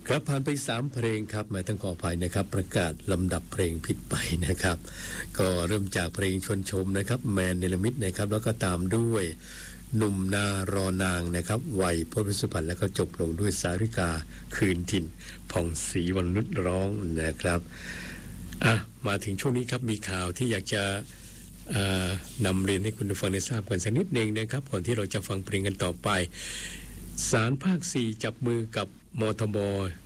ครับผ่านไป3เพลงครับหมายถึงขออภัยนะครับประกาศลำดับเพลงผิดไปนะครับก็เริ่มจากเพลงชวนชมนะครับแมนเนลมิตนะครับแล้วก็ตามด้วยหนุ่มนารอนางนะครับวัยพจน์สุพรรณแล้วก็จบลงด้วยสาริกาคืนถิ่นผ่องศรีวรรณนุชร้องนะครับมาถึงช่วงนี้ครับมีข่าวที่อยากจะนำเรียนให้คุณผู้ฟังได้ทราบกันสักนิดหนึ่งนะครับก่อนที่เราจะฟังเพลงกันต่อไปศาลภาค4จับมือกับมทบ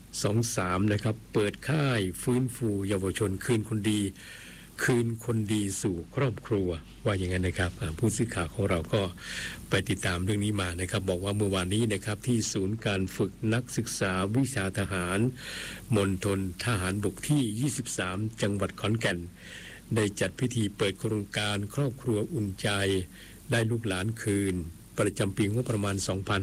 23นะครับเปิดค่ายฟื้นฟูเยาวชนคืนคนดีสู่ครอบครัวว่าอย่างนั้นนะครับผู้สื่อข่าวของเราก็ไปติดตามเรื่องนี้มานะครับบอกว่าเมื่อวานนี้นะครับที่ศูนย์การฝึกนักศึกษาวิชาทหารมณฑลทหารบกที่23จังหวัดขอนแก่นได้จัดพิธีเปิดโครงการครอบครัวอุ่นใจได้ลูกหลานคืนประจำปีงบประมาณ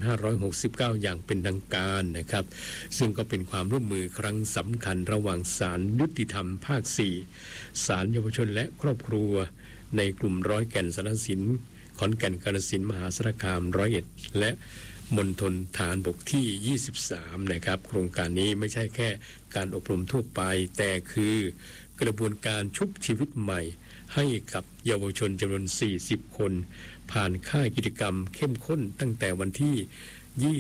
2569 อย่างเป็นทางการนะครับซึ่งก็เป็นความร่วมมือครั้งสำคัญระหว่างศาลยุติธรรมภาค 4 ศาลเยาวชนและครอบครัวในกลุ่มร้อยแก่นสารสินขอนแก่นกาฬสินธุ์มหาสารคาม101และมณฑลฐานบกที่23นะครับโครงการนี้ไม่ใช่แค่การอบรมทั่วไปแต่คือกระบวนการชุบชีวิตใหม่ให้กับเยาวชนจำนวน40คนผ่านค่ายกิจกรรมเข้มข้นตั้งแต่วันที่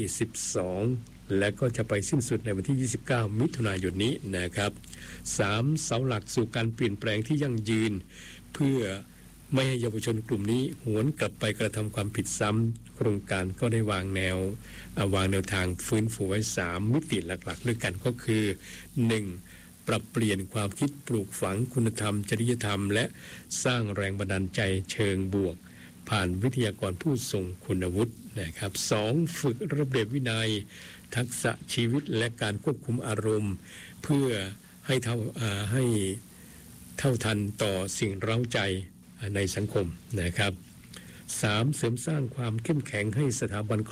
22และก็จะไปสิ้นสุดในวันที่29มิถุนายนนี้นะครับ3เสาหลักสู่การเปลี่ยนแปลงที่ยั่งยืนเพื่อไม่ให้เยาวชนกลุ่มนี้หวนกลับไปกระทำความผิดซ้ำโครงการก็ได้วางแนวทางฟื้นฟูไว้3มิติหลักๆด้วยกันก็คือ 1. ปรับเปลี่ยนความคิดปลูกฝังคุณธรรมจริยธรรมและสร้างแรงบันดาลใจเชิงบวกผ่านวิทยากรผู้ทรงคุณวุฒินะครับ 2. ฝึกระเบียบวินัยทักษะชีวิตและการควบคุมอารมณ์เพื่อให้เท่าทันต่อสิ่งเร้าใจในสังคมนะครับ 3. เสริมสร้างความเข้มแข็งให้สถาบัน